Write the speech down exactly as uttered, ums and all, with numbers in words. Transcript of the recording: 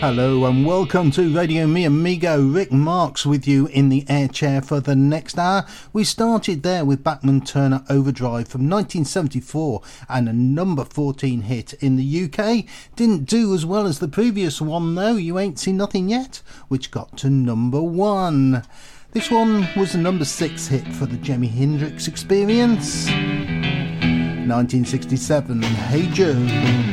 Hello and welcome to Radio Mi Amigo. Rick Marks with you in the air chair for the next hour. We started there with Bachman Turner Overdrive from nineteen seventy-four and a number fourteen hit in the U K. Didn't do as well as the previous one though, You Ain't Seen Nothing Yet, which got to number one. This one was the number six hit for the Jimi Hendrix Experience. nineteen sixty-seven, Hey Joe.